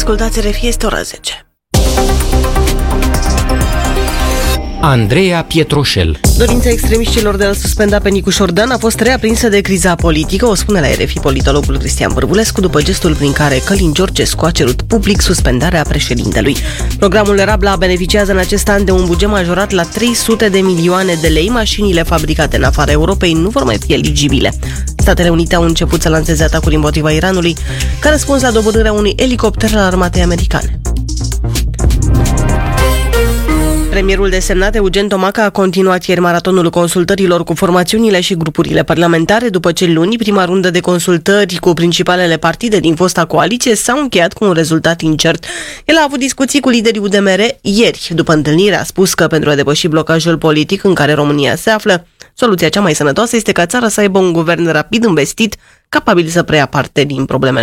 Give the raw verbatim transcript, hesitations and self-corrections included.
Ascultați R F I, este ora zece. Andreea Pietroșel. Dorința extremiștilor de a suspenda pe Nicu Șordan a fost reaprinsă de criza politică, o spune la R F I politologul Cristian Bârvulescu, după gestul prin care Călin Georgescu a cerut public suspendarea președintelui. Programul Rabla beneficiază în acest an de un buget majorat la trei sute de milioane de lei. Mașinile fabricate în afara Europei nu vor mai fi eligibile. Statele Unite au început să lanseze atacuri împotriva Iranului, ca răspuns la dobândarea unui elicopter al armatei americane. Premierul desemnat Eugen Tomaca a continuat ieri maratonul consultărilor cu formațiunile și grupurile parlamentare. După ce luni, prima rundă de consultări cu principalele partide din fosta coaliție s-au încheiat cu un rezultat incert. El a avut discuții cu liderii U D M R ieri. După întâlnire a spus că pentru a depăși blocajul politic în care România se află, soluția cea mai sănătoasă este ca țara să aibă un guvern rapid investit, capabil să preia parte din problemele